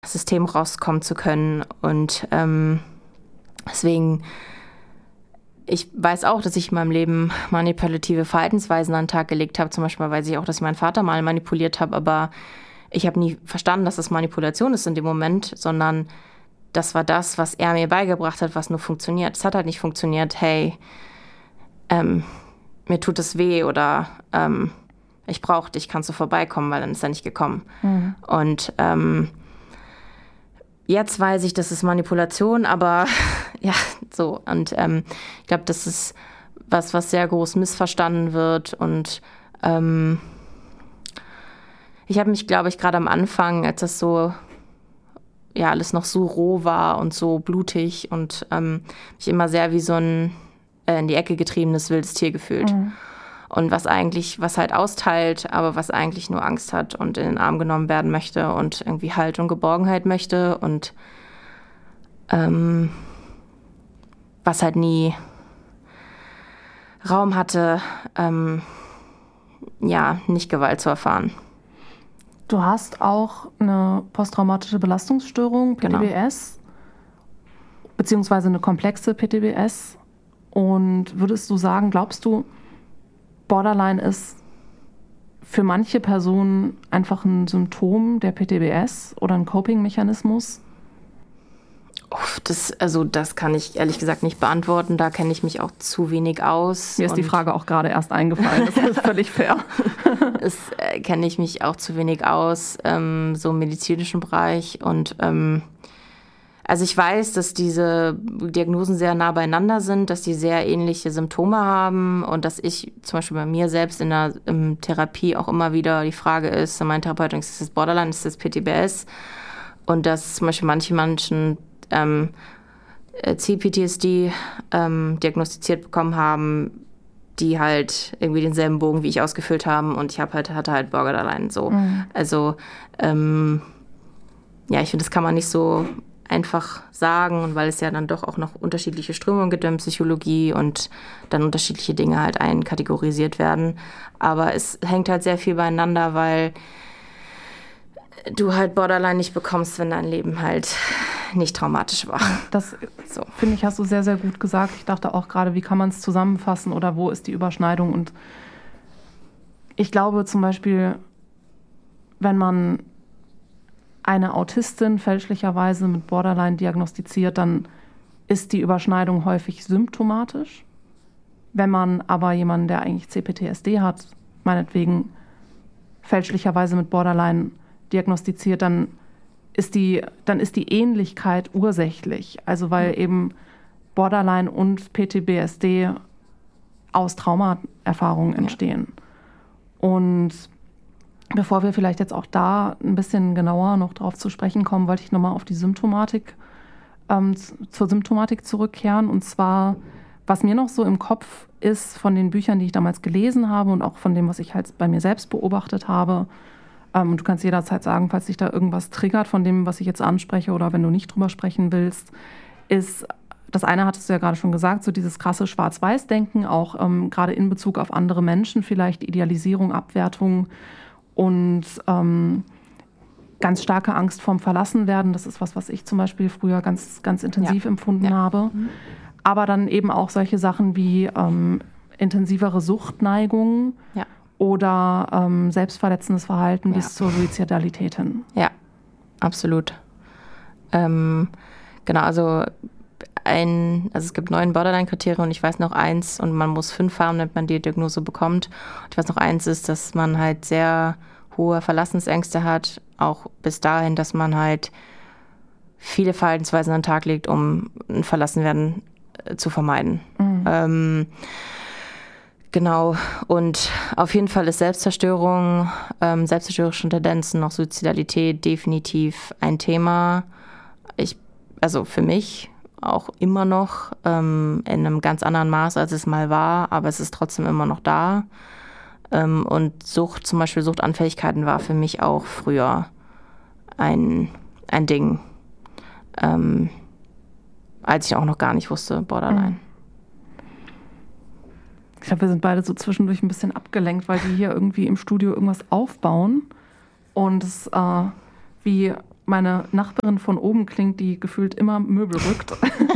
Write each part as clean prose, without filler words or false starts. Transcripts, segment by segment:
System rauskommen zu können. Und deswegen, ich weiß auch, dass ich in meinem Leben manipulative Verhaltensweisen an den Tag gelegt habe. Zum Beispiel weiß ich auch, dass ich meinen Vater mal manipuliert habe, aber ich habe nie verstanden, dass das Manipulation ist in dem Moment, sondern das war das, was er mir beigebracht hat, was nur funktioniert. Es hat halt nicht funktioniert, hey, mir tut es weh oder ich brauche dich, kannst du vorbeikommen, weil dann ist er nicht gekommen. Mhm. Und jetzt weiß ich, das ist Manipulation, aber ja, so. Und ich glaube, das ist was sehr groß missverstanden wird. Und ich habe mich, glaube ich, gerade am Anfang, als das so, ja, alles noch so roh war und so blutig und mich immer sehr wie so ein in die Ecke getriebenes wildes Tier gefühlt. Mhm. Und was halt austeilt, aber was eigentlich nur Angst hat und in den Arm genommen werden möchte und irgendwie Halt und Geborgenheit möchte und was halt nie Raum hatte, nicht Gewalt zu erfahren. Du hast auch eine posttraumatische Belastungsstörung, PTBS, genau. Beziehungsweise eine komplexe PTBS. Und würdest du sagen, glaubst du, Borderline ist für manche Personen einfach ein Symptom der PTBS oder ein Coping-Mechanismus? Das kann ich ehrlich gesagt nicht beantworten. Da kenne ich mich auch zu wenig aus. Mir ist die Frage auch gerade erst eingefallen. Das ist völlig fair. Kenne ich mich auch zu wenig aus, so im medizinischen Bereich. Und also ich weiß, dass diese Diagnosen sehr nah beieinander sind, dass die sehr ähnliche Symptome haben und dass ich zum Beispiel bei mir selbst in der Therapie auch immer wieder die Frage ist, mein Therapeut, ist das Borderline, ist das PTBS? Und dass zum Beispiel manche Menschen CPTSD diagnostiziert bekommen haben, die halt irgendwie denselben Bogen wie ich ausgefüllt haben und ich hatte halt Borderline so. Mhm. Also ich finde, das kann man nicht so einfach sagen, und weil es ja dann doch auch noch unterschiedliche Strömungen gibt in Psychologie und dann unterschiedliche Dinge halt einkategorisiert werden. Aber es hängt halt sehr viel beieinander, weil du halt Borderline nicht bekommst, wenn dein Leben halt nicht traumatisch war. Das, so, finde ich, hast du sehr, sehr gut gesagt. Ich dachte auch gerade, wie kann man es zusammenfassen oder wo ist die Überschneidung? Und ich glaube zum Beispiel, wenn man eine Autistin fälschlicherweise mit Borderline diagnostiziert, dann ist die Überschneidung häufig symptomatisch. Wenn man aber jemanden, der eigentlich CPTSD hat, meinetwegen fälschlicherweise mit Borderline diagnostiziert, dann ist die Ähnlichkeit ursächlich. Also weil eben Borderline und PTBSD aus Traumaerfahrungen entstehen. Ja. Und bevor wir vielleicht jetzt auch da ein bisschen genauer noch drauf zu sprechen kommen, wollte ich nochmal auf die Symptomatik, zur Symptomatik zurückkehren. Und zwar, was mir noch so im Kopf ist von den Büchern, die ich damals gelesen habe und auch von dem, was ich halt bei mir selbst beobachtet habe. Und du kannst jederzeit sagen, falls dich da irgendwas triggert von dem, was ich jetzt anspreche oder wenn du nicht drüber sprechen willst, ist, das eine hattest du ja gerade schon gesagt, so dieses krasse Schwarz-Weiß-Denken, auch gerade in Bezug auf andere Menschen, vielleicht Idealisierung, Abwertung und ganz starke Angst vorm Verlassenwerden. Das ist was ich zum Beispiel früher ganz, ganz intensiv empfunden habe. Mhm. Aber dann eben auch solche Sachen wie intensivere Suchtneigungen oder selbstverletzendes Verhalten bis zur Suizidalität hin. Ja, absolut. Genau, also es gibt 9 Borderline-Kriterien und ich weiß noch eins, und man muss 5 haben, damit man die Diagnose bekommt. Und ich weiß noch eins ist, dass man halt sehr hohe Verlassensängste hat, auch bis dahin, dass man halt viele Verhaltensweisen an den Tag legt, um ein Verlassenwerden zu vermeiden. Mhm. Genau, und auf jeden Fall ist Selbstzerstörung, selbstzerstörerische Tendenzen, auch Suizidalität definitiv ein Thema. Also für mich auch immer noch in einem ganz anderen Maß, als es mal war, aber es ist trotzdem immer noch da. Und Sucht, zum Beispiel Suchtanfälligkeiten, war für mich auch früher ein Ding, als ich auch noch gar nicht wusste, Borderline. Ich glaube, wir sind beide so zwischendurch ein bisschen abgelenkt, weil die hier irgendwie im Studio irgendwas aufbauen und es wie meine Nachbarin von oben klingt, die gefühlt immer Möbel rückt.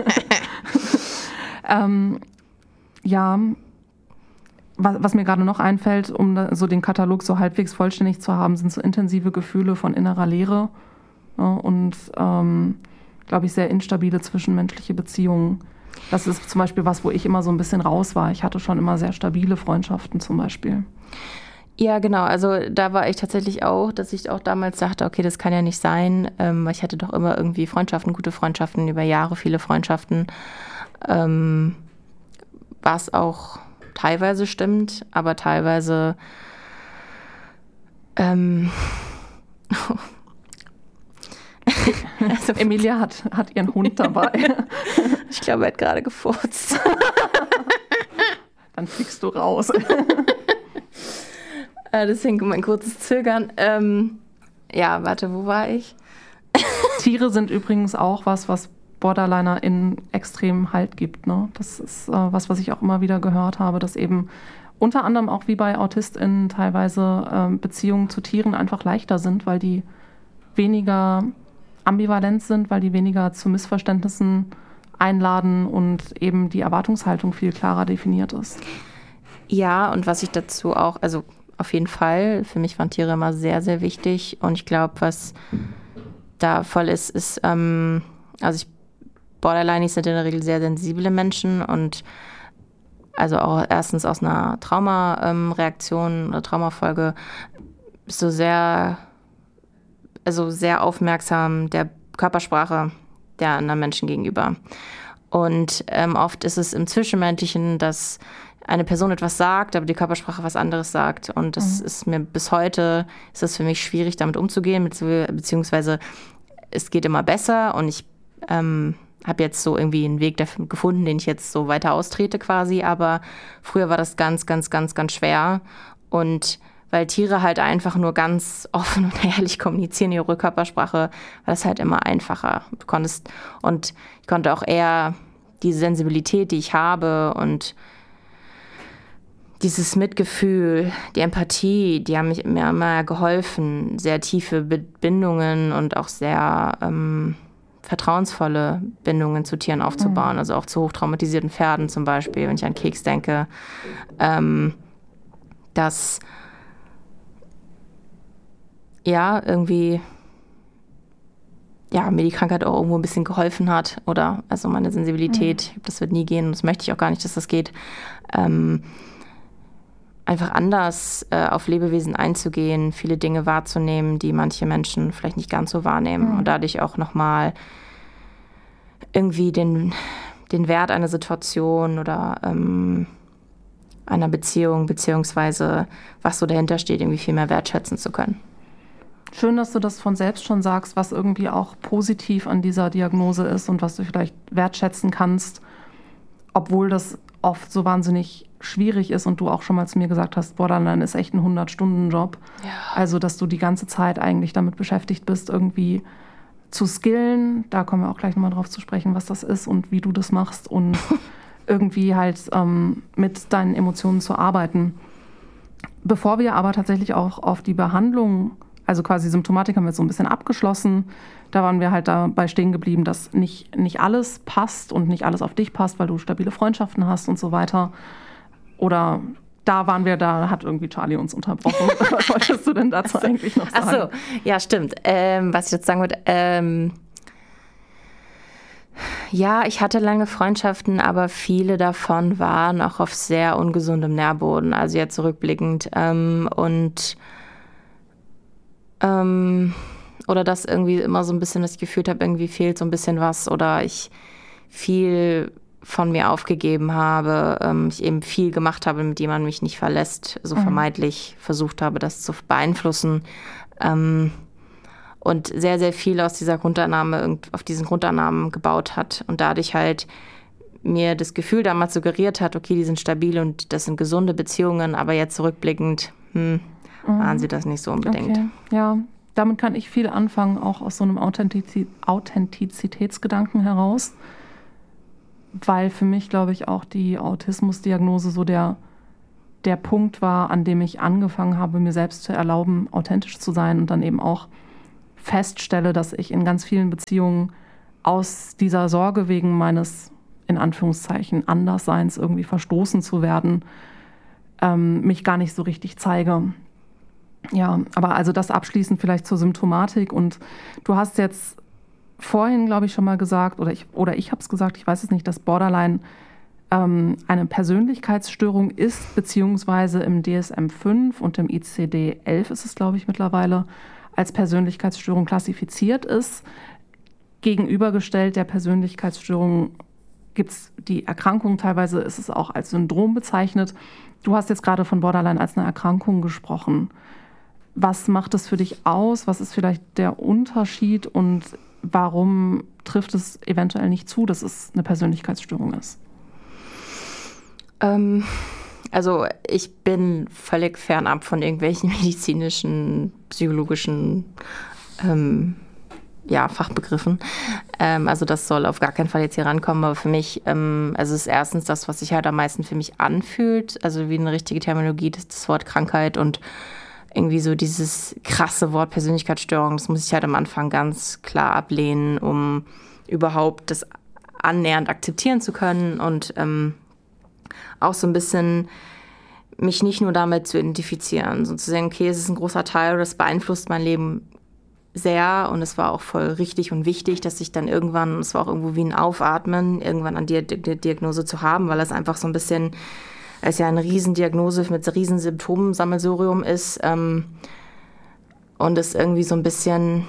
Ja, was mir gerade noch einfällt, um so den Katalog so halbwegs vollständig zu haben, sind so intensive Gefühle von innerer Leere, ja, und, glaube ich, sehr instabile zwischenmenschliche Beziehungen. Das ist zum Beispiel was, wo ich immer so ein bisschen raus war. Ich hatte schon immer sehr stabile Freundschaften zum Beispiel. Ja, genau. Also da war ich tatsächlich auch, dass ich auch damals dachte, okay, das kann ja nicht sein. Weil ich hatte doch immer irgendwie Freundschaften, gute Freundschaften, über Jahre viele Freundschaften. Was auch teilweise stimmt, aber teilweise also Emilia hat ihren Hund dabei. Ich glaube, er hat gerade gefurzt. Dann fliegst du raus. Deswegen mein kurzes Zögern. Ja, warte, wo war ich? Tiere sind übrigens auch was BorderlinerInnen extrem Halt gibt. Ne? Das ist was ich auch immer wieder gehört habe, dass eben unter anderem auch wie bei AutistInnen teilweise Beziehungen zu Tieren einfach leichter sind, weil die weniger ambivalent sind, weil die weniger zu Missverständnissen einladen und eben die Erwartungshaltung viel klarer definiert ist. Ja, und was ich dazu auch, also auf jeden Fall, für mich waren Tiere immer sehr, sehr wichtig. Und ich glaube, was da voll ist, Borderlinies sind in der Regel sehr sensible Menschen und also auch erstens aus einer Traumareaktion oder Traumafolge so sehr aufmerksam der Körpersprache der anderen Menschen gegenüber. Und oft ist es im Zwischenmenschlichen, dass eine Person etwas sagt, aber die Körpersprache was anderes sagt. Und das ist mir bis heute, ist es für mich schwierig, damit umzugehen, beziehungsweise es geht immer besser und ich habe jetzt so irgendwie einen Weg dafür gefunden, den ich jetzt so weiter austrete quasi, aber früher war das ganz, ganz, ganz, ganz schwer. Und weil Tiere halt einfach nur ganz offen und ehrlich kommunizieren, ihre Körpersprache, war das halt immer einfacher. Ich konnte auch eher diese Sensibilität, die ich habe und dieses Mitgefühl, die Empathie, die haben mir immer geholfen, sehr tiefe Bindungen und auch sehr vertrauensvolle Bindungen zu Tieren aufzubauen, also auch zu hochtraumatisierten Pferden zum Beispiel, wenn ich an Keks denke, dass ja irgendwie mir die Krankheit auch irgendwo ein bisschen geholfen hat oder also meine Sensibilität, das wird nie gehen und das möchte ich auch gar nicht, dass das geht, einfach anders auf Lebewesen einzugehen, viele Dinge wahrzunehmen, die manche Menschen vielleicht nicht ganz so wahrnehmen und dadurch auch nochmal irgendwie den Wert einer Situation oder einer Beziehung, beziehungsweise was so dahinter steht, irgendwie viel mehr wertschätzen zu können. Schön, dass du das von selbst schon sagst, was irgendwie auch positiv an dieser Diagnose ist und was du vielleicht wertschätzen kannst, obwohl das oft so wahnsinnig schwierig ist und du auch schon mal zu mir gesagt hast, Borderline ist echt ein 100-Stunden-Job. Ja. Also, dass du die ganze Zeit eigentlich damit beschäftigt bist, irgendwie zu skillen. Da kommen wir auch gleich nochmal drauf zu sprechen, was das ist und wie du das machst und irgendwie halt mit deinen Emotionen zu arbeiten. Bevor wir aber tatsächlich auch auf die Behandlung, also quasi Symptomatik haben wir jetzt so ein bisschen abgeschlossen, da waren wir halt dabei stehen geblieben, dass nicht alles passt und nicht alles auf dich passt, weil du stabile Freundschaften hast und so weiter. Oder da hat irgendwie Charlie uns unterbrochen. Was wolltest du denn dazu eigentlich noch sagen? Ach so, ja, stimmt. Was ich jetzt sagen würde, ja, ich hatte lange Freundschaften, aber viele davon waren auch auf sehr ungesundem Nährboden, also jetzt zurückblickend. Oder dass irgendwie immer so ein bisschen, dass ich gefühlt habe, irgendwie fehlt so ein bisschen was oder ich viel von mir aufgegeben habe, ich eben viel gemacht habe, mit dem man mich nicht verlässt, so vermeintlich versucht habe, das zu beeinflussen und sehr, sehr viel aus dieser Grundannahme, auf diesen Grundannahmen gebaut hat und dadurch halt mir das Gefühl damals suggeriert hat, okay, die sind stabil und das sind gesunde Beziehungen, aber jetzt zurückblickend, waren sie das nicht so unbedingt. Okay. Ja, damit kann ich viel anfangen, auch aus so einem Authentizitätsgedanken heraus. Weil für mich, glaube ich, auch die Autismusdiagnose so der Punkt war, an dem ich angefangen habe, mir selbst zu erlauben, authentisch zu sein und dann eben auch feststelle, dass ich in ganz vielen Beziehungen aus dieser Sorge wegen meines, in Anführungszeichen, Andersseins irgendwie verstoßen zu werden, mich gar nicht so richtig zeige. Ja, aber also das abschließend vielleicht zur Symptomatik. Und du hast jetzt vorhin, glaube ich, schon mal gesagt, oder ich habe es gesagt, ich weiß es nicht, dass Borderline eine Persönlichkeitsstörung ist, beziehungsweise im DSM-5 und im ICD-11 ist es, glaube ich, mittlerweile als Persönlichkeitsstörung klassifiziert ist. Gegenübergestellt der Persönlichkeitsstörung gibt es die Erkrankung, teilweise ist es auch als Syndrom bezeichnet. Du hast jetzt gerade von Borderline als eine Erkrankung gesprochen. Was macht es für dich aus? Was ist vielleicht der Unterschied und warum trifft es eventuell nicht zu, dass es eine Persönlichkeitsstörung ist? Also ich bin völlig fernab von irgendwelchen medizinischen, psychologischen Fachbegriffen. Also das soll auf gar keinen Fall jetzt hier rankommen, aber für mich, also ist erstens das, was sich halt am meisten für mich anfühlt, also wie eine richtige Terminologie, das Wort Krankheit und irgendwie so dieses krasse Wort Persönlichkeitsstörung, das muss ich halt am Anfang ganz klar ablehnen, um überhaupt das annähernd akzeptieren zu können und auch so ein bisschen mich nicht nur damit zu identifizieren, sozusagen, okay, es ist ein großer Teil, das beeinflusst mein Leben sehr und es war auch voll richtig und wichtig, dass ich dann irgendwann, es war auch irgendwo wie ein Aufatmen, irgendwann an die Diagnose zu haben, weil es einfach so ein bisschen, es ja eine Riesendiagnose mit riesen Symptomensammelsurium ist und es irgendwie so ein bisschen,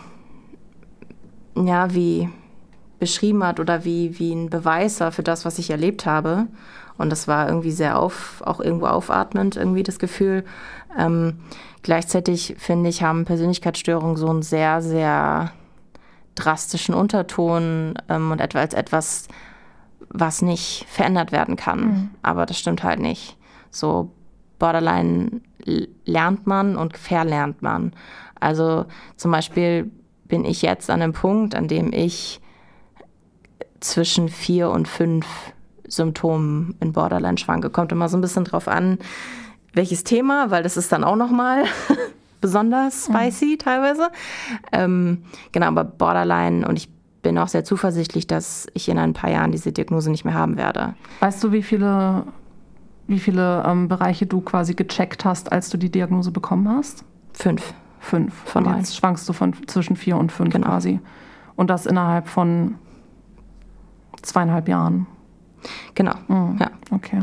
ja, wie beschrieben hat oder wie ein Beweis war für das, was ich erlebt habe. Und das war irgendwie sehr auch irgendwo aufatmend, irgendwie das Gefühl. Gleichzeitig, finde ich, haben Persönlichkeitsstörungen so einen sehr, sehr drastischen Unterton und etwas, was nicht verändert werden kann. Mhm. Aber das stimmt halt nicht. So Borderline lernt man und verlernt man. Also zum Beispiel bin ich jetzt an einem Punkt, an dem ich zwischen 4 und 5 Symptomen in Borderline schwanke. Kommt immer so ein bisschen drauf an, welches Thema, weil das ist dann auch nochmal besonders spicy teilweise. Genau, aber Borderline, und ich bin auch sehr zuversichtlich, dass ich in ein paar Jahren diese Diagnose nicht mehr haben werde. Weißt du, wie viele Bereiche du quasi gecheckt hast, als du die Diagnose bekommen hast? 5. 5. Von 9. Jetzt schwankst du zwischen 4 und 5 genau. Quasi. Und das innerhalb von 2,5 Jahren. Genau, ja. Okay.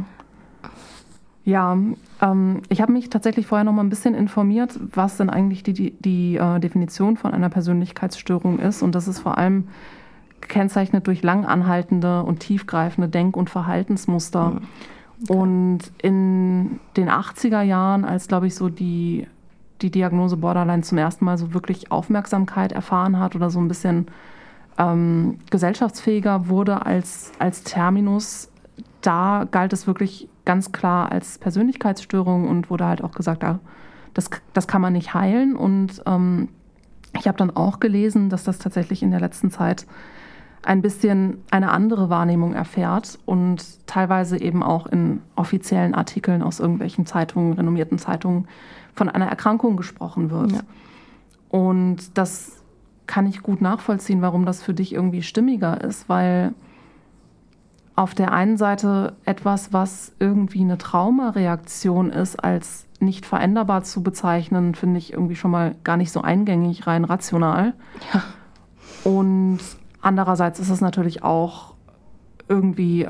Ja, ich habe mich tatsächlich vorher noch mal ein bisschen informiert, was denn eigentlich die Definition von einer Persönlichkeitsstörung ist. Und das ist vor allem gekennzeichnet durch lang anhaltende und tiefgreifende Denk- und Verhaltensmuster. Okay. Und in den 80er Jahren, als, glaube ich, so die Diagnose Borderline zum ersten Mal so wirklich Aufmerksamkeit erfahren hat oder so ein bisschen gesellschaftsfähiger wurde als Terminus, da galt es wirklich ganz klar als Persönlichkeitsstörung und wurde halt auch gesagt, das kann man nicht heilen. Und ich habe dann auch gelesen, dass das tatsächlich in der letzten Zeit ein bisschen eine andere Wahrnehmung erfährt und teilweise eben auch in offiziellen Artikeln aus irgendwelchen Zeitungen, renommierten Zeitungen, von einer Erkrankung gesprochen wird. Ja. Und das kann ich gut nachvollziehen, warum das für dich irgendwie stimmiger ist, weil auf der einen Seite etwas, was irgendwie eine Traumareaktion ist, als nicht veränderbar zu bezeichnen, finde ich irgendwie schon mal gar nicht so eingängig, rein rational. Ja. Und andererseits ist es natürlich auch irgendwie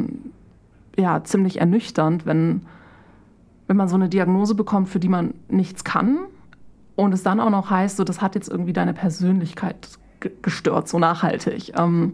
ziemlich ernüchternd, wenn man so eine Diagnose bekommt, für die man nichts kann und es dann auch noch heißt, so, das hat jetzt irgendwie deine Persönlichkeit gestört, so nachhaltig.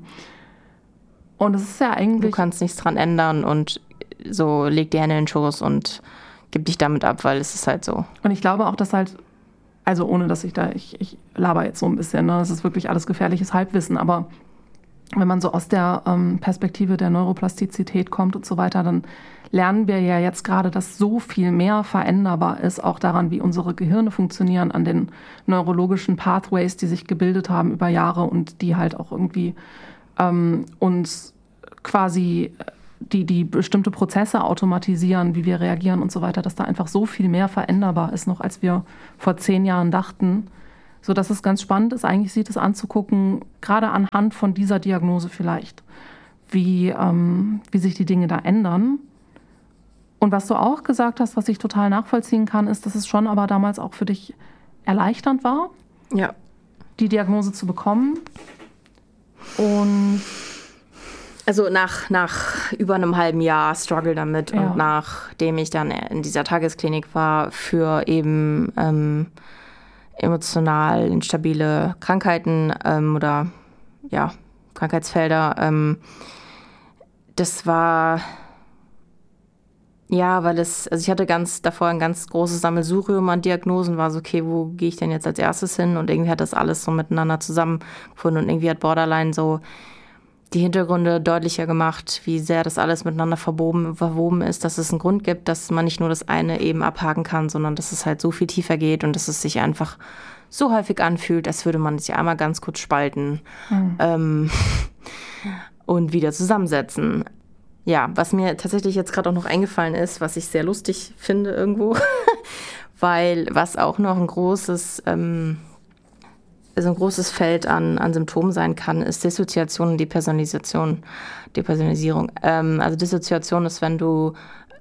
Und es ist ja eigentlich... Du kannst nichts dran ändern und so leg die Hände in den Schoß und gib dich damit ab, weil es ist halt so. Und ich glaube auch, dass halt, also ohne dass ich laber jetzt so ein bisschen, ne? Das ist wirklich alles gefährliches Halbwissen, aber wenn man so aus der Perspektive der Neuroplastizität kommt und so weiter, dann lernen wir ja jetzt gerade, dass so viel mehr veränderbar ist, auch daran, wie unsere Gehirne funktionieren, an den neurologischen Pathways, die sich gebildet haben über Jahre und die halt auch irgendwie uns quasi die bestimmte Prozesse automatisieren, wie wir reagieren und so weiter, dass da einfach so viel mehr veränderbar ist, noch als wir vor 10 Jahren dachten. sodass es ganz spannend ist, eigentlich sich das anzugucken, gerade anhand von dieser Diagnose vielleicht, wie sich die Dinge da ändern. Und was du auch gesagt hast, was ich total nachvollziehen kann, ist, dass es schon aber damals auch für dich erleichternd war, Ja. die Diagnose zu bekommen. Und Also nach über einem halben Jahr Struggle damit und nachdem ich dann in dieser Tagesklinik war für eben emotional instabile Krankheiten oder ja, Krankheitsfelder, das war, ja, weil also ich hatte davor ein ganz großes Sammelsurium an Diagnosen, war so, okay, wo gehe ich denn jetzt als erstes hin? Und irgendwie hat das alles so miteinander zusammengefunden und irgendwie hat Borderline so die Hintergründe deutlicher gemacht, wie sehr das alles miteinander verwoben ist, dass es einen Grund gibt, dass man nicht nur das eine eben abhaken kann, sondern dass es halt so viel tiefer geht und dass es sich einfach so häufig anfühlt, als würde man sich einmal ganz kurz spalten und wieder zusammensetzen. Ja, was mir tatsächlich jetzt gerade auch noch eingefallen ist, was ich sehr lustig finde irgendwo, weil was auch noch ein großes Feld an Symptomen sein kann, ist Dissoziation und Depersonalisierung. Also Dissoziation ist, wenn du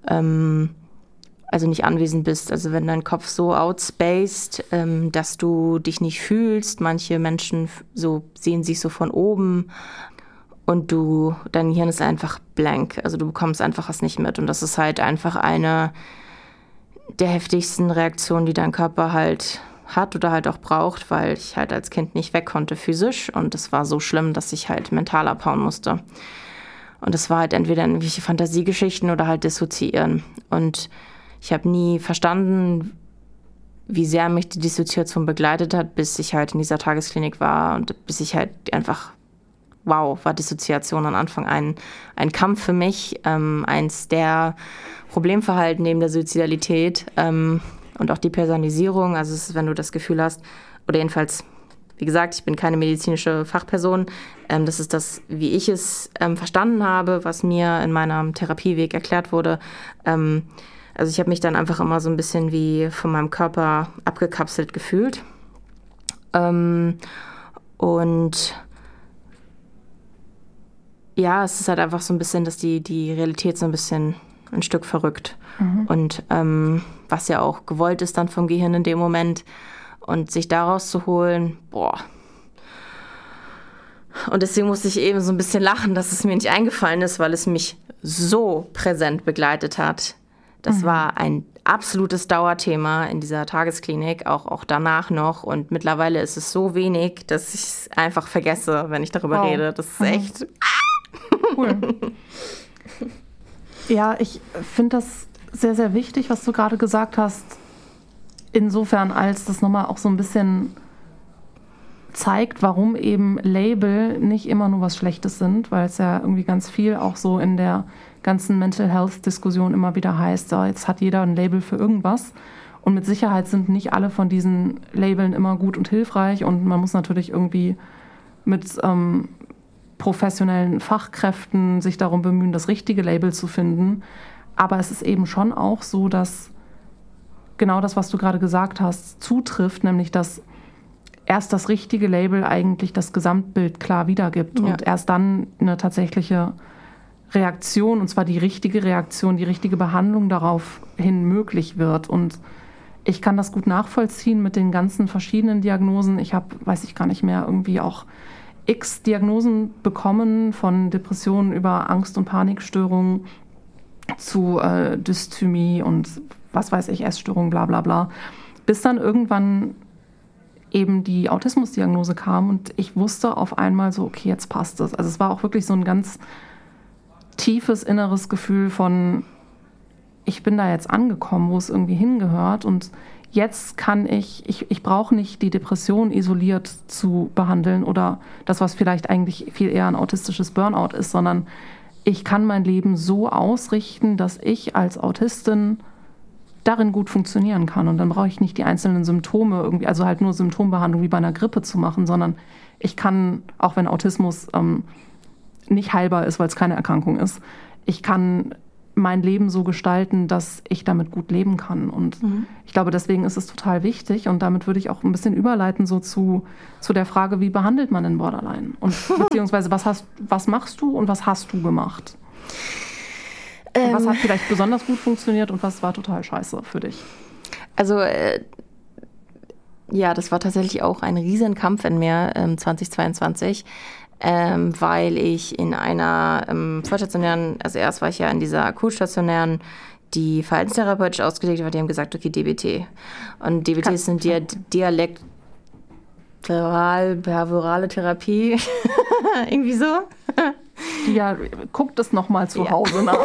also nicht anwesend bist, also wenn dein Kopf so outspaced, dass du dich nicht fühlst. Manche Menschen sehen sich so von oben und dein Hirn ist einfach blank, also du bekommst einfach was nicht mit. Und das ist halt einfach eine der heftigsten Reaktionen, die dein Körper halt hat oder halt auch braucht, weil ich halt als Kind nicht weg konnte physisch und es war so schlimm, dass ich halt mental abhauen musste. Und es war halt entweder irgendwelche Fantasiegeschichten oder halt dissoziieren. Und ich habe nie verstanden, wie sehr mich die Dissoziation begleitet hat, bis ich halt in dieser Tagesklinik war und bis ich halt einfach, wow, war Dissoziation am Anfang ein Kampf für mich, eins der Problemverhalten neben der Suizidalität, und auch die Personalisierung, also es ist, wenn du das Gefühl hast, oder jedenfalls, wie gesagt, ich bin keine medizinische Fachperson, das ist das, wie ich es verstanden habe, was mir in meinem Therapieweg erklärt wurde. Also ich habe mich dann einfach immer so ein bisschen wie von meinem Körper abgekapselt gefühlt. Und ja, es ist halt einfach so ein bisschen, dass die Realität so ein Stück verrückt. Und was ja auch gewollt ist dann vom Gehirn in dem Moment. Und sich daraus zu holen, boah. Und deswegen musste ich eben so ein bisschen lachen, dass es mir nicht eingefallen ist, weil es mich so präsent begleitet hat. Das war ein absolutes Dauerthema in dieser Tagesklinik, auch danach noch. Und mittlerweile ist es so wenig, dass ich es einfach vergesse, wenn ich darüber rede. Das ist echt cool. Ja, ich finde das sehr, sehr wichtig, was du gerade gesagt hast. Insofern, als das nochmal auch so ein bisschen zeigt, warum eben Label nicht immer nur was Schlechtes sind, weil es ja irgendwie ganz viel auch so in der ganzen Mental Health-Diskussion immer wieder heißt, so, jetzt hat jeder ein Label für irgendwas. Und mit Sicherheit sind nicht alle von diesen Labeln immer gut und hilfreich. Und man muss natürlich irgendwie mit professionellen Fachkräften sich darum bemühen, das richtige Label zu finden. Aber es ist eben schon auch so, dass genau das, was du gerade gesagt hast, zutrifft, nämlich dass erst das richtige Label eigentlich das Gesamtbild klar wiedergibt und erst dann eine tatsächliche Reaktion, und zwar die richtige Reaktion, die richtige Behandlung daraufhin möglich wird. Und ich kann das gut nachvollziehen mit den ganzen verschiedenen Diagnosen. Ich habe, weiß ich gar nicht mehr, irgendwie auch x Diagnosen bekommen, von Depressionen über Angst- und Panikstörungen zu Dysthymie und was weiß ich, Essstörung, bla bla bla, bis dann irgendwann eben die Autismusdiagnose kam und ich wusste auf einmal so, okay, jetzt passt es. Also es war auch wirklich so ein ganz tiefes inneres Gefühl von, ich bin da jetzt angekommen, wo es irgendwie hingehört und jetzt kann ich brauche nicht die Depression isoliert zu behandeln oder das, was vielleicht eigentlich viel eher ein autistisches Burnout ist, sondern ich kann mein Leben so ausrichten, dass ich als Autistin darin gut funktionieren kann. Und dann brauche ich nicht die einzelnen Symptome irgendwie, also halt nur Symptombehandlung wie bei einer Grippe zu machen, sondern ich kann, auch wenn Autismus nicht heilbar ist, weil es keine Erkrankung ist, ich kann mein Leben so gestalten, dass ich damit gut leben kann. Und ich glaube, deswegen ist es total wichtig. Und damit würde ich auch ein bisschen überleiten so zu der Frage, wie behandelt man denn Borderline? Und beziehungsweise, was machst du und was hast du gemacht? Was hat vielleicht besonders gut funktioniert und was war total scheiße für dich? Also ja, das war tatsächlich auch ein Riesenkampf in mir 2022. Weil ich in einer vollstationären, also erst war ich ja in dieser akutstationären, die verhaltenstherapeutisch ausgelegt war, die haben gesagt, okay, DBT. Und DBT sind dialektoral-behaviorale Therapie, irgendwie so. Ja, guckt es nochmal zu Hause nach.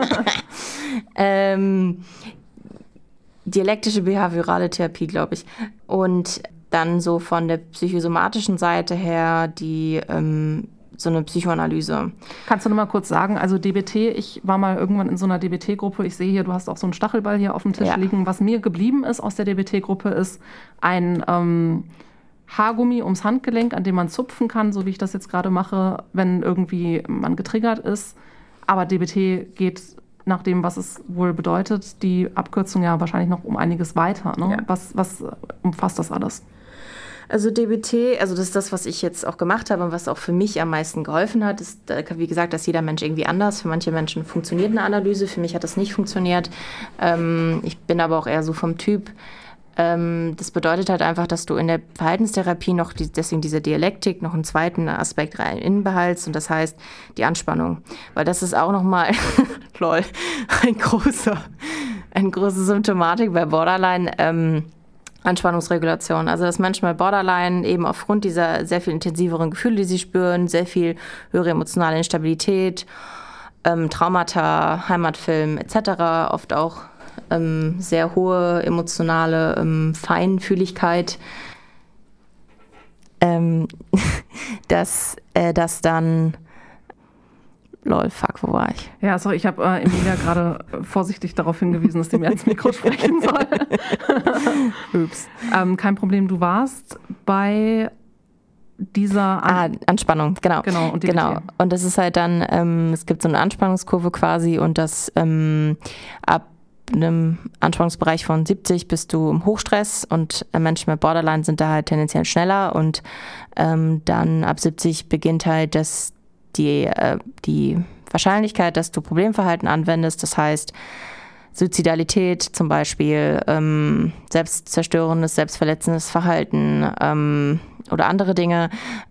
Dialektische behaviorale Therapie, glaube ich. Und dann so von der psychosomatischen Seite her so eine Psychoanalyse. Kannst du noch mal kurz sagen, also DBT, ich war mal irgendwann in so einer DBT-Gruppe, ich sehe hier, du hast auch so einen Stachelball hier auf dem Tisch liegen. Was mir geblieben ist aus der DBT-Gruppe ist ein Haargummi ums Handgelenk, an dem man zupfen kann, so wie ich das jetzt gerade mache, wenn irgendwie man getriggert ist. Aber DBT geht nach dem, was es wohl bedeutet, die Abkürzung ja wahrscheinlich noch um einiges weiter. Ne? Ja. Was umfasst das alles? Also DBT, also das ist das, was ich jetzt auch gemacht habe und was auch für mich am meisten geholfen hat, ist, wie gesagt, dass jeder Mensch irgendwie anders. Für manche Menschen funktioniert eine Analyse, für mich hat das nicht funktioniert. Ich bin aber auch eher so vom Typ. Das bedeutet halt einfach, dass du in der Verhaltenstherapie noch, deswegen diese Dialektik, noch einen zweiten Aspekt rein behaltst und das heißt die Anspannung. Weil das ist auch nochmal, eine große Symptomatik bei Borderline, Anspannungsregulation. Also dass Menschen bei Borderline eben aufgrund dieser sehr viel intensiveren Gefühle, die sie spüren, sehr viel höhere emotionale Instabilität, Traumata, Heimatfilm etc., oft auch sehr hohe emotionale Feinfühligkeit, dass das dann wo war ich? Ja, sorry, ich habe Emilia gerade vorsichtig darauf hingewiesen, dass sie mir ins Mikro sprechen soll. Ups. Kein Problem, du warst bei dieser Anspannung, genau. Und genau. Und das ist halt dann, es gibt so eine Anspannungskurve quasi und das ab einem Anspannungsbereich von 70 bist du im Hochstress und Menschen mit Borderline sind da halt tendenziell schneller und dann ab 70 beginnt halt die Wahrscheinlichkeit, dass du Problemverhalten anwendest, das heißt Suizidalität zum Beispiel, selbstzerstörendes, selbstverletzendes Verhalten oder andere Dinge,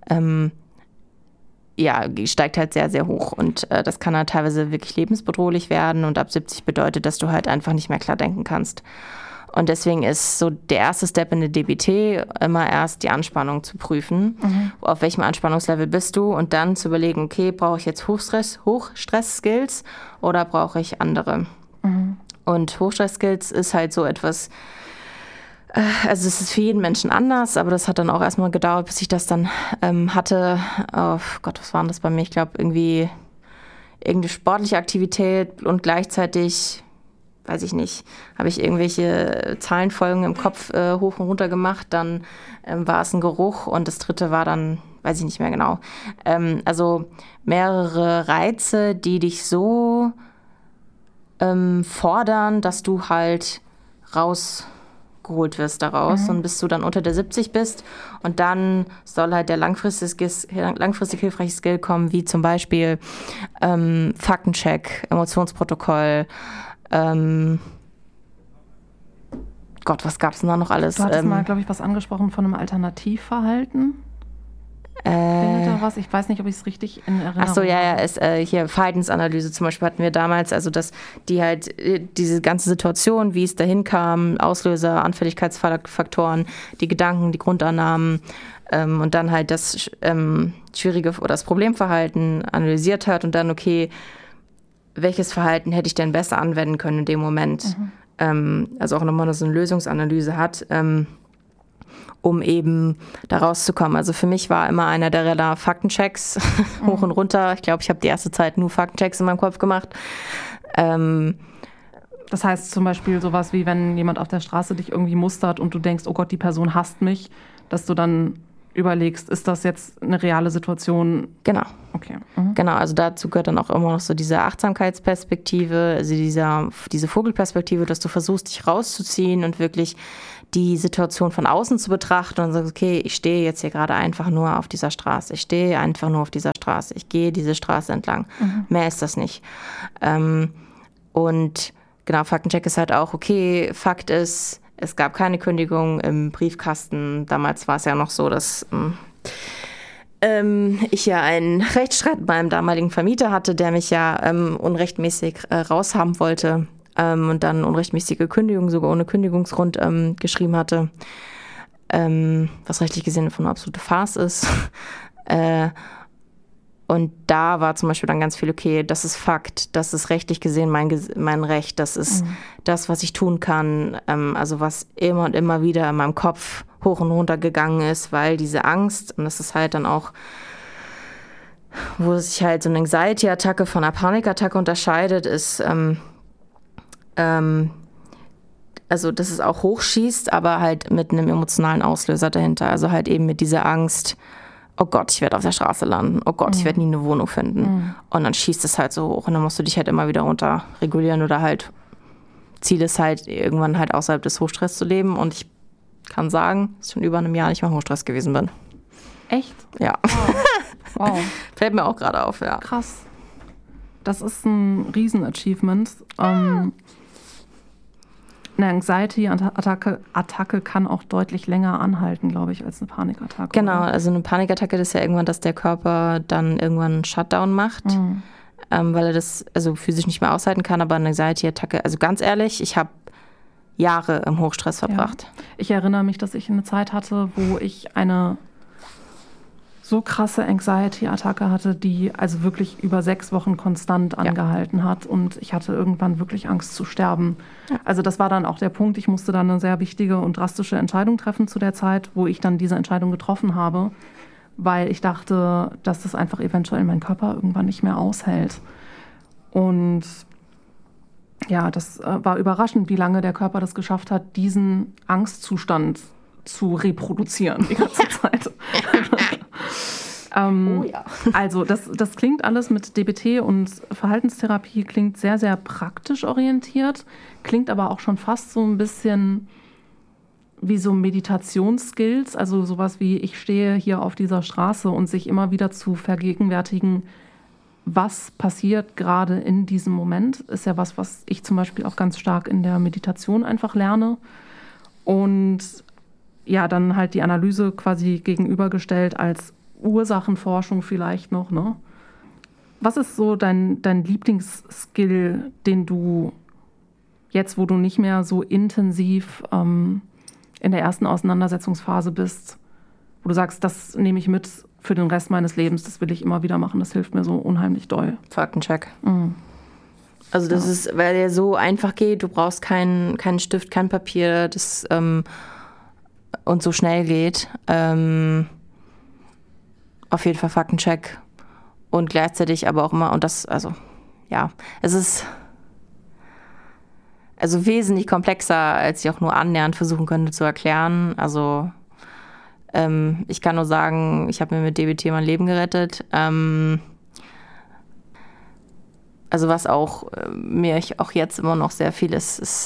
steigt halt sehr, sehr hoch und das kann halt teilweise wirklich lebensbedrohlich werden und ab 70 bedeutet, dass du halt einfach nicht mehr klar denken kannst. Und deswegen ist so der erste Step in der DBT immer erst die Anspannung zu prüfen. Auf welchem Anspannungslevel bist du? Und dann zu überlegen, okay, brauche ich jetzt Hochstress-Skills oder brauche ich andere? Und Hochstress-Skills ist halt so etwas, also es ist für jeden Menschen anders, aber das hat dann auch erstmal gedauert, bis ich das dann hatte. Oh Gott, was war denn das bei mir? Ich glaube, irgendeine sportliche Aktivität und gleichzeitig weiß ich nicht, habe ich irgendwelche Zahlenfolgen im Kopf hoch und runter gemacht, dann war es ein Geruch und das dritte war dann, weiß ich nicht mehr genau. Also mehrere Reize, die dich so fordern, dass du halt rausgeholt wirst daraus und bis du dann unter der 70 bist und dann soll halt der langfristig hilfreiche Skill kommen, wie zum Beispiel Faktencheck, Emotionsprotokoll, Gott, was gab es denn da noch alles? Du hattest mal, glaube ich, was angesprochen von einem Alternativverhalten. Findet da was? Ich weiß nicht, ob ich es richtig in Erinnerung habe. Ach so, ja, ist hier Verhaltensanalyse zum Beispiel hatten wir damals, also dass die halt diese ganze Situation, wie es dahin kam, Auslöser, Anfälligkeitsfaktoren, die Gedanken, die Grundannahmen und dann halt das schwierige oder das Problemverhalten analysiert hat und dann, okay, welches Verhalten hätte ich denn besser anwenden können in dem Moment? Also auch nochmal so eine Lösungsanalyse hat, um eben da rauszukommen. Also für mich war immer einer der Radar Faktenchecks hoch und runter. Ich glaube, ich habe die erste Zeit nur Faktenchecks in meinem Kopf gemacht. Das heißt zum Beispiel sowas wie, wenn jemand auf der Straße dich irgendwie mustert und du denkst, oh Gott, die Person hasst mich, dass du dann überlegst, ist das jetzt eine reale Situation? Genau. Okay. Genau, also dazu gehört dann auch immer noch so diese Achtsamkeitsperspektive, also diese Vogelperspektive, dass du versuchst, dich rauszuziehen und wirklich die Situation von außen zu betrachten und sagst, okay, ich stehe jetzt hier gerade einfach nur auf dieser Straße. Ich stehe einfach nur auf dieser Straße. Ich gehe diese Straße entlang. Mehr ist das nicht. Und genau, Faktencheck ist halt auch, okay, Fakt ist, es gab keine Kündigung im Briefkasten. Damals war es ja noch so, dass ich ja einen Rechtsstreit mit meinem damaligen Vermieter hatte, der mich ja unrechtmäßig raushaben wollte und dann unrechtmäßige Kündigung, sogar ohne Kündigungsgrund geschrieben hatte, was rechtlich gesehen von einer absolute Farce ist. Und da war zum Beispiel dann ganz viel, okay, das ist Fakt, das ist rechtlich gesehen mein Recht, das ist das, was ich tun kann, also was immer und immer wieder in meinem Kopf hoch und runter gegangen ist, weil diese Angst, und das ist halt dann auch, wo sich halt so eine Anxiety-Attacke von einer Panikattacke unterscheidet, ist, also dass es auch hochschießt, aber halt mit einem emotionalen Auslöser dahinter, also halt eben mit dieser Angst, oh Gott, ich werde auf der Straße landen, oh Gott, ich werde nie eine Wohnung finden. Und dann schießt es halt so hoch und dann musst du dich halt immer wieder runter regulieren oder halt Ziel ist halt, irgendwann halt außerhalb des Hochstress zu leben. Und ich kann sagen, dass ich schon über einem Jahr nicht mehr im Hochstress gewesen bin. Echt? Ja. Wow. Fällt mir auch gerade auf, ja. Krass. Das ist ein Riesen-Achievement. Eine Anxiety-Attacke kann auch deutlich länger anhalten, glaube ich, als eine Panikattacke. Genau, oder? also eine Panikattacke ist ja irgendwann, dass der Körper dann irgendwann einen Shutdown macht, weil er das also physisch nicht mehr aushalten kann. Aber eine Anxiety-Attacke, also ganz ehrlich, ich habe Jahre im Hochstress verbracht. Ja. Ich erinnere mich, dass ich eine Zeit hatte, wo ich eine so krasse Anxiety-Attacke hatte, die also wirklich über 6 Wochen konstant angehalten hat. Und ich hatte irgendwann wirklich Angst zu sterben. Ja. Also das war dann auch der Punkt. Ich musste dann eine sehr wichtige und drastische Entscheidung treffen zu der Zeit, wo ich dann diese Entscheidung getroffen habe, weil ich dachte, dass das einfach eventuell mein Körper irgendwann nicht mehr aushält. Und ja, das war überraschend, wie lange der Körper das geschafft hat, diesen Angstzustand zu reproduzieren die ganze Zeit. Oh ja. Also das klingt alles mit DBT und Verhaltenstherapie, klingt sehr, sehr praktisch orientiert, klingt aber auch schon fast so ein bisschen wie so Meditationsskills, also sowas wie, ich stehe hier auf dieser Straße und sich immer wieder zu vergegenwärtigen, was passiert gerade in diesem Moment, ist ja was ich zum Beispiel auch ganz stark in der Meditation einfach lerne. Und ja, dann halt die Analyse quasi gegenübergestellt als Ursachenforschung vielleicht noch, ne? Was ist so dein Lieblingsskill, den du jetzt, wo du nicht mehr so intensiv in der ersten Auseinandersetzungsphase bist, wo du sagst, das nehme ich mit für den Rest meines Lebens, das will ich immer wieder machen, das hilft mir so unheimlich doll. Faktencheck. Also das ist, weil der so einfach geht, du brauchst keinen Stift, kein Papier, das und so schnell geht. Auf jeden Fall Faktencheck. Und gleichzeitig aber auch immer, und das, also, ja, es ist also wesentlich komplexer, als ich auch nur annähernd versuchen könnte zu erklären. Also, ich kann nur sagen, ich habe mir mit DBT mein Leben gerettet. Also was auch mir auch jetzt immer noch sehr viel ist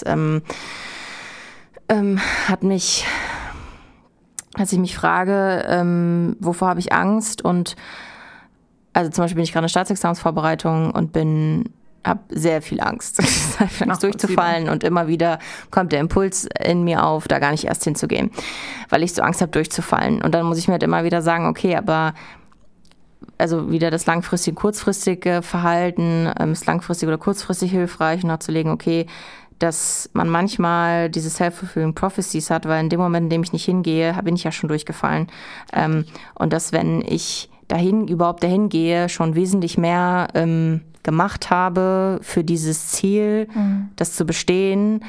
hat mich, als ich mich frage, wovor habe ich Angst, und also zum Beispiel bin ich gerade in der Staatsexamensvorbereitung und habe sehr viel Angst, Angst durchzufallen, und immer wieder kommt der Impuls in mir auf, da gar nicht erst hinzugehen, weil ich so Angst habe, durchzufallen. Und dann muss ich mir halt immer wieder sagen, okay, aber also wieder das langfristige, kurzfristige Verhalten, ist langfristig oder kurzfristig hilfreich, und nachzulegen, okay, dass man manchmal diese self-fulfilling prophecies hat, weil in dem Moment, in dem ich nicht hingehe, bin ich ja schon durchgefallen. Und dass, wenn ich überhaupt dahin gehe, schon wesentlich mehr gemacht habe für dieses Ziel, das zu bestehen,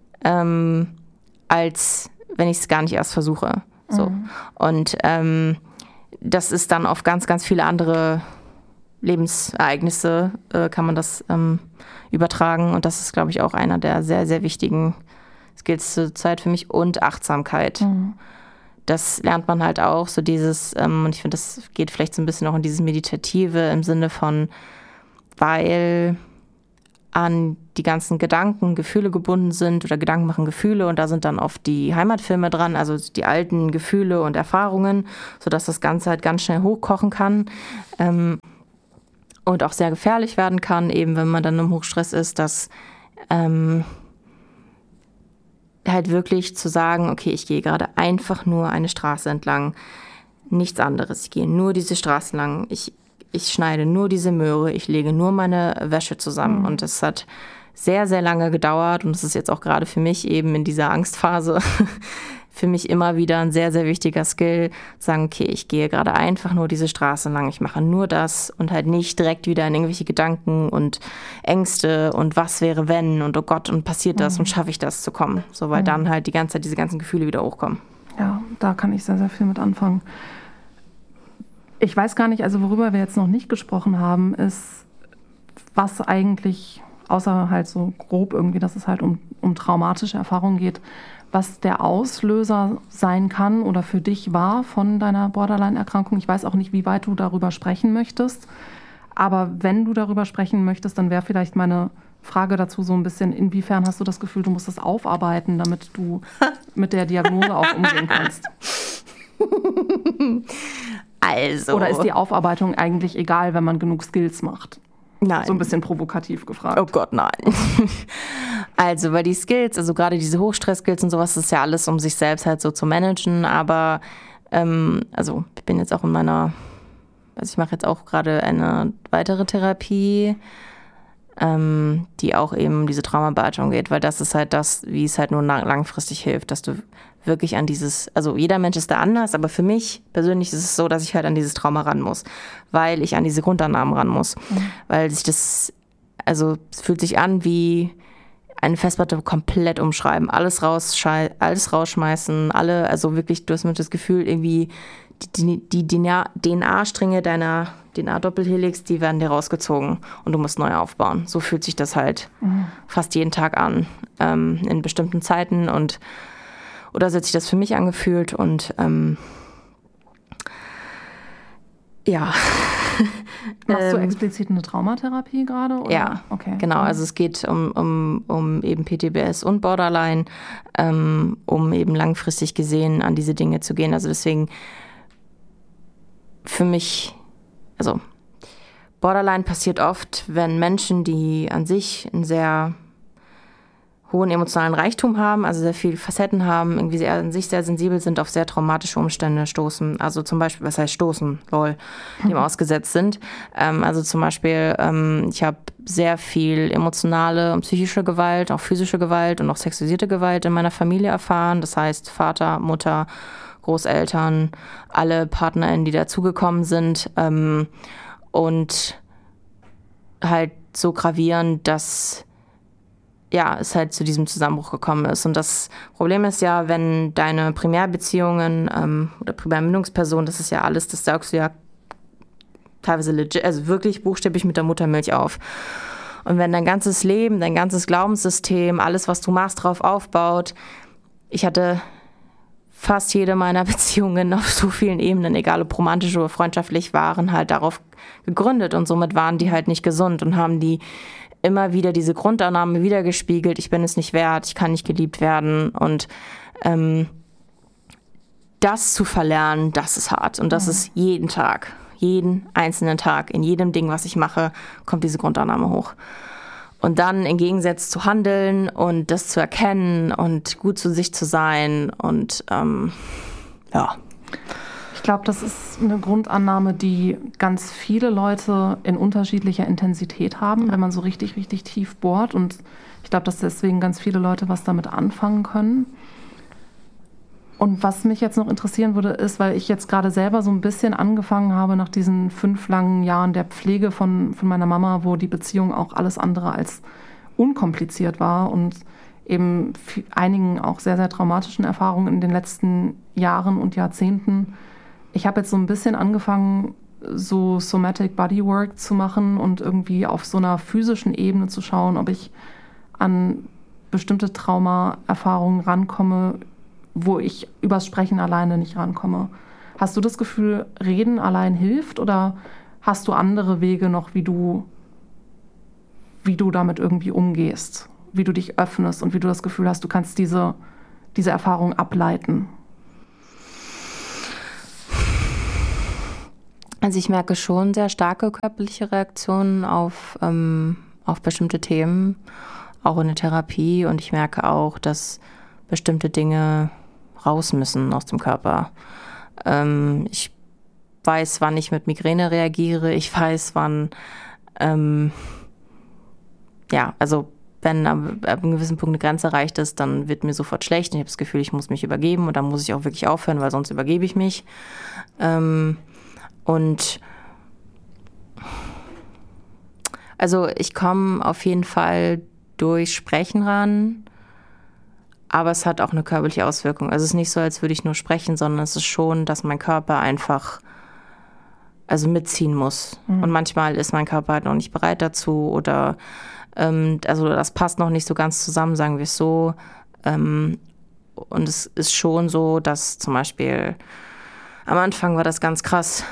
als wenn ich es gar nicht erst versuche. So. Und das ist dann auf ganz, ganz viele andere Lebensereignisse kann man das übertragen. Und das ist, glaube ich, auch einer der sehr, sehr wichtigen Skills zur Zeit für mich. Und Achtsamkeit. das lernt man halt auch, so dieses, und ich finde, das geht vielleicht so ein bisschen auch in dieses Meditative im Sinne von, weil an die ganzen Gedanken, Gefühle gebunden sind oder Gedanken machen Gefühle und da sind dann oft die Heimatfilme dran, also die alten Gefühle und Erfahrungen, sodass das Ganze halt ganz schnell hochkochen kann und auch sehr gefährlich werden kann, eben wenn man dann im Hochstress ist, dass halt wirklich zu sagen, okay, ich gehe gerade einfach nur eine Straße entlang, nichts anderes, ich gehe nur diese Straße lang, ich schneide nur diese Möhre, ich lege nur meine Wäsche zusammen. Und das hat sehr, sehr lange gedauert und es ist jetzt auch gerade für mich eben in dieser Angstphase für mich immer wieder ein sehr, sehr wichtiger Skill, zu sagen, okay, ich gehe gerade einfach nur diese Straße lang, ich mache nur das und halt nicht direkt wieder in irgendwelche Gedanken und Ängste und was wäre wenn und oh Gott und passiert das und schaffe ich das zu kommen, so weil dann halt die ganze Zeit diese ganzen Gefühle wieder hochkommen. Ja, da kann ich sehr, sehr viel mit anfangen. Ich weiß gar nicht, also worüber wir jetzt noch nicht gesprochen haben, ist, was eigentlich, außer halt so grob irgendwie, dass es halt um traumatische Erfahrungen geht, was der Auslöser sein kann oder für dich war von deiner Borderline-Erkrankung. Ich weiß auch nicht, wie weit du darüber sprechen möchtest, aber wenn du darüber sprechen möchtest, dann wäre vielleicht meine Frage dazu so ein bisschen, inwiefern hast du das Gefühl, du musst das aufarbeiten, damit du mit der Diagnose auch umgehen kannst? Also. Oder ist die Aufarbeitung eigentlich egal, wenn man genug Skills macht? Nein. So ein bisschen provokativ gefragt. Oh Gott, nein. Also, weil die Skills, also gerade diese Hochstress-Skills und sowas, das ist ja alles, um sich selbst halt so zu managen. Aber, also ich bin jetzt auch in meiner, also ich mache jetzt auch gerade eine weitere Therapie, die auch eben um diese Traumabearbeitung geht, weil das ist halt das, wie es halt nur langfristig hilft, dass du wirklich an dieses, also jeder Mensch ist da anders, aber für mich persönlich ist es so, dass ich halt an dieses Trauma ran muss, weil ich an diese Grundannahmen ran muss, weil sich das, also es fühlt sich an wie eine Festplatte komplett umschreiben, alles rausschmeißen, also wirklich, du hast mit das Gefühl, irgendwie die DNA-Stränge deiner DNA-Doppelhelix, die werden dir rausgezogen und du musst neu aufbauen. So fühlt sich das halt fast jeden Tag an, in bestimmten Zeiten oder so hat sich das für mich angefühlt und ja. Machst du explizit eine Traumatherapie gerade? Oder? Ja, okay. Genau. Also es geht um eben PTBS und Borderline, um eben langfristig gesehen an diese Dinge zu gehen. Also deswegen für mich, also Borderline passiert oft, wenn Menschen, die an sich einen sehr hohen emotionalen Reichtum haben, also sehr viele Facetten haben, irgendwie sehr, an sich sehr sensibel sind, auf sehr traumatische Umstände stoßen. Also zum Beispiel, was heißt stoßen, dem ausgesetzt sind. Also zum Beispiel, ich habe sehr viel emotionale und psychische Gewalt, auch physische Gewalt und auch sexualisierte Gewalt in meiner Familie erfahren. Das heißt Vater, Mutter, Großeltern, alle PartnerInnen, die dazugekommen sind. Und halt so gravierend, dass es halt zu diesem Zusammenbruch gekommen ist. Und das Problem ist ja, wenn deine Primärbeziehungen oder Primärbindungsperson, das ist ja alles, das saugst du ja teilweise legit, also wirklich buchstäblich mit der Muttermilch auf. Und wenn dein ganzes Leben, dein ganzes Glaubenssystem, alles, was du machst, drauf aufbaut, ich hatte fast jede meiner Beziehungen auf so vielen Ebenen, egal ob romantisch oder freundschaftlich, waren halt darauf gegründet und somit waren die halt nicht gesund und haben die immer wieder diese Grundannahme wiedergespiegelt, ich bin es nicht wert, ich kann nicht geliebt werden und das zu verlernen, das ist hart und das ist jeden Tag, jeden einzelnen Tag, in jedem Ding, was ich mache, kommt diese Grundannahme hoch. Und dann im Gegensatz zu handeln und das zu erkennen und gut zu sich zu sein und ja. Ich glaube, das ist eine Grundannahme, die ganz viele Leute in unterschiedlicher Intensität haben, wenn man so richtig, richtig tief bohrt. Und ich glaube, dass deswegen ganz viele Leute was damit anfangen können. Und was mich jetzt noch interessieren würde, ist, weil ich jetzt gerade selber so ein bisschen angefangen habe nach diesen 5 langen Jahren der Pflege von meiner Mama, wo die Beziehung auch alles andere als unkompliziert war und eben einigen auch sehr, sehr traumatischen Erfahrungen in den letzten Jahren und Jahrzehnten. Ich habe jetzt so ein bisschen angefangen, so Somatic Bodywork zu machen und irgendwie auf so einer physischen Ebene zu schauen, ob ich an bestimmte Traumaerfahrungen rankomme, wo ich übers Sprechen alleine nicht rankomme. Hast du das Gefühl, Reden allein hilft oder hast du andere Wege noch, wie du damit irgendwie umgehst, wie du dich öffnest und wie du das Gefühl hast, du kannst diese Erfahrung ableiten? Also ich merke schon sehr starke körperliche Reaktionen auf bestimmte Themen, auch in der Therapie. Und ich merke auch, dass bestimmte Dinge raus müssen aus dem Körper. Ich weiß, wann ich mit Migräne reagiere. Ich weiß, wann, also wenn ab einem gewissen Punkt eine Grenze erreicht ist, dann wird mir sofort schlecht. Und ich habe das Gefühl, ich muss mich übergeben und dann muss ich auch wirklich aufhören, weil sonst übergebe ich mich. Und also ich komme auf jeden Fall durch Sprechen ran, aber es hat auch eine körperliche Auswirkung. Also es ist nicht so, als würde ich nur sprechen, sondern es ist schon, dass mein Körper einfach mitziehen muss. Und manchmal ist mein Körper halt noch nicht bereit dazu oder also das passt noch nicht so ganz zusammen, sagen wir es so. Und es ist schon so, dass zum Beispiel am Anfang war das ganz krass,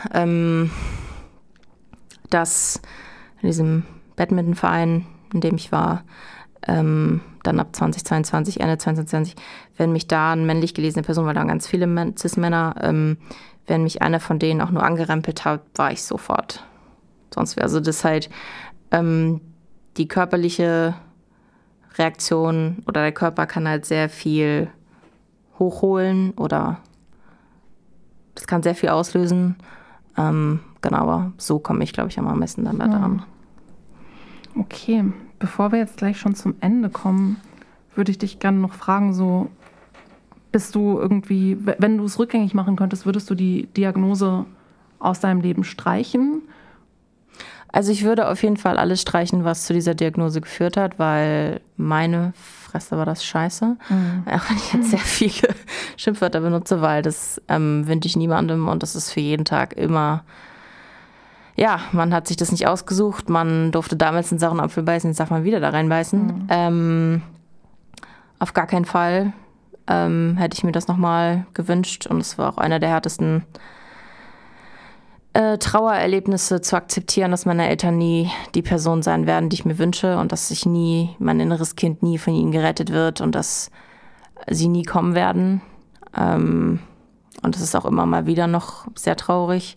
dass in diesem Badmintonverein, in dem ich war, dann ab 2022, Ende 2020, wenn mich da eine männlich gelesene Person, weil da waren ganz viele Cis-Männer, wenn mich einer von denen auch nur angerempelt hat, war ich sofort. Also das halt die körperliche Reaktion oder der Körper kann halt sehr viel hochholen oder das kann sehr viel auslösen. Genau, aber so komme ich, glaube ich, am besten damit an. Okay, bevor wir jetzt gleich schon zum Ende kommen, würde ich dich gerne noch fragen, so bist du irgendwie, wenn du es rückgängig machen könntest, würdest du die Diagnose aus deinem Leben streichen? Also ich würde auf jeden Fall alles streichen, was zu dieser Diagnose geführt hat, weil meine Fresse war das scheiße. Auch wenn ich jetzt sehr viele Schimpfwörter benutze, weil das wünsche ich niemandem und das ist für jeden Tag immer, ja, man hat sich das nicht ausgesucht, man durfte damals in sauren Apfel beißen, jetzt darf man wieder da reinbeißen. Auf gar keinen Fall hätte ich mir das nochmal gewünscht und es war auch einer der härtesten Trauererlebnisse zu akzeptieren, dass meine Eltern nie die Person sein werden, die ich mir wünsche und dass mein inneres Kind nie von ihnen gerettet wird und dass sie nie kommen werden. Und das ist auch immer mal wieder noch sehr traurig.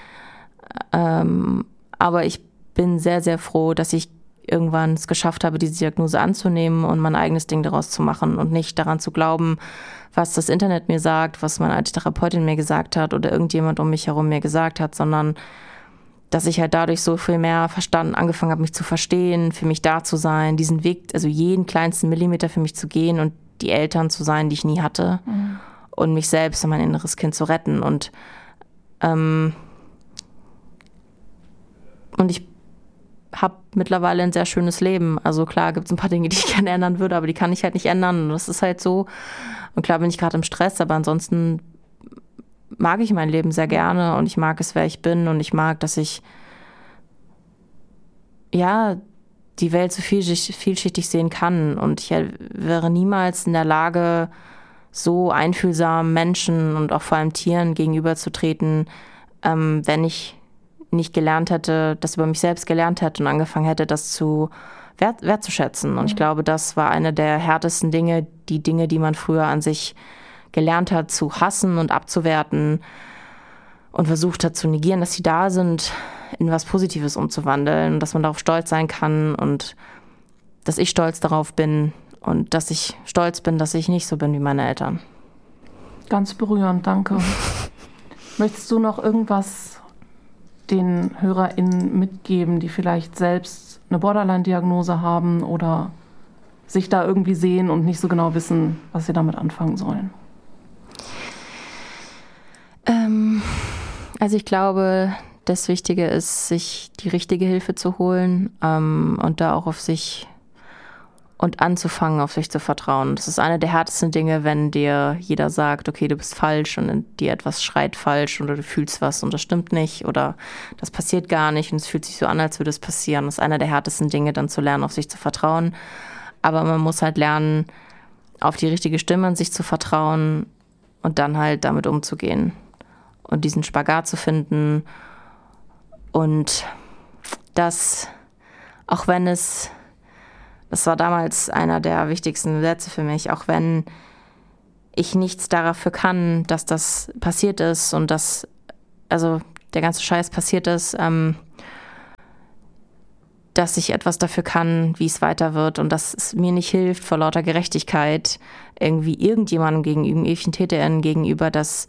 Aber ich bin sehr, sehr froh, dass ich irgendwann es geschafft habe, diese Diagnose anzunehmen und mein eigenes Ding daraus zu machen und nicht daran zu glauben, was das Internet mir sagt, was meine alte Therapeutin mir gesagt hat oder irgendjemand um mich herum mir gesagt hat, sondern dass ich halt dadurch so viel mehr angefangen habe, mich zu verstehen, für mich da zu sein, diesen Weg, also jeden kleinsten Millimeter für mich zu gehen und die Eltern zu sein, die ich nie hatte und mich selbst und mein inneres Kind zu retten und ich habe mittlerweile ein sehr schönes Leben. Also klar gibt es ein paar Dinge, die ich gerne ändern würde, aber die kann ich halt nicht ändern. Und das ist halt so. Und klar bin ich gerade im Stress, aber ansonsten mag ich mein Leben sehr gerne und ich mag es, wer ich bin und ich mag, dass ich die Welt so vielschichtig sehen kann. Und ich wäre niemals in der Lage, so einfühlsam Menschen und auch vor allem Tieren gegenüberzutreten, wenn ich nicht gelernt hätte, das über mich selbst gelernt hätte und angefangen hätte, das zu wertzuschätzen. Und ich glaube, das war eine der härtesten Dinge, die man früher an sich gelernt hat, zu hassen und abzuwerten und versucht hat zu negieren, dass sie da sind, in was Positives umzuwandeln und dass man darauf stolz sein kann und dass ich stolz darauf bin und dass ich stolz bin, dass ich nicht so bin wie meine Eltern. Ganz berührend, danke. Möchtest du noch irgendwas den HörerInnen mitgeben, die vielleicht selbst eine Borderline-Diagnose haben oder sich da irgendwie sehen und nicht so genau wissen, was sie damit anfangen sollen? Also ich glaube, das Wichtige ist, sich die richtige Hilfe zu holen und da auch auf sich und anzufangen, auf sich zu vertrauen. Das ist eine der härtesten Dinge, wenn dir jeder sagt, okay, du bist falsch und in dir etwas schreit falsch oder du fühlst was und das stimmt nicht oder das passiert gar nicht und es fühlt sich so an, als würde es passieren. Das ist eine der härtesten Dinge, dann zu lernen, auf sich zu vertrauen. Aber man muss halt lernen, auf die richtige Stimme in sich zu vertrauen und dann halt damit umzugehen und diesen Spagat zu finden. Und das, auch wenn das war damals einer der wichtigsten Sätze für mich, auch wenn ich nichts dafür kann, dass das passiert ist und dass, also der ganze Scheiß passiert ist, dass ich etwas dafür kann, wie es weiter wird und dass es mir nicht hilft, vor lauter Gerechtigkeit irgendwie irgendjemandem gegenüber, irgendwelchen TäterInnen gegenüber, dass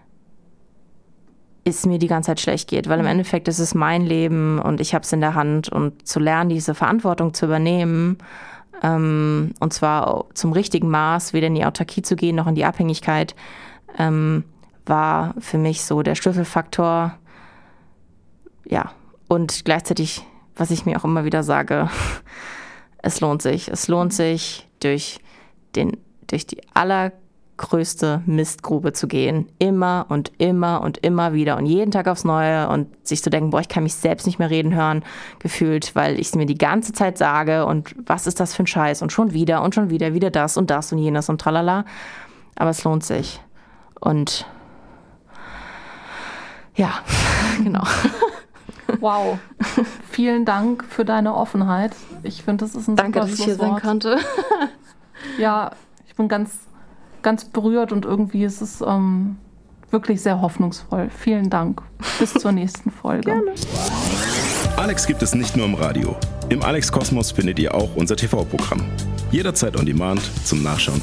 es mir die ganze Zeit schlecht geht. Weil im Endeffekt ist es mein Leben und ich habe es in der Hand. Und zu lernen, diese Verantwortung zu übernehmen, und zwar zum richtigen Maß, weder in die Autarkie zu gehen, noch in die Abhängigkeit, war für mich so der Schlüsselfaktor. Ja, und gleichzeitig, was ich mir auch immer wieder sage, es lohnt sich. Es lohnt sich, durch die allergrößte Mistgrube zu gehen. Immer und immer und immer wieder und jeden Tag aufs Neue und sich zu denken, boah, ich kann mich selbst nicht mehr reden hören, gefühlt, weil ich es mir die ganze Zeit sage und was ist das für ein Scheiß und schon wieder, wieder das und jenes und tralala. Aber es lohnt sich. Und ja, genau. Wow. Vielen Dank für deine Offenheit. Ich finde, das ist ein Danke, super dass ich hier Schlusswort. sein konnte. Ja, ich bin ganz, ganz berührt und irgendwie ist es wirklich sehr hoffnungsvoll. Vielen Dank. Bis zur nächsten Folge. Gerne. Alex gibt es nicht nur im Radio. Im Alex Kosmos findet ihr auch unser TV-Programm. Jederzeit on demand zum Nachschauen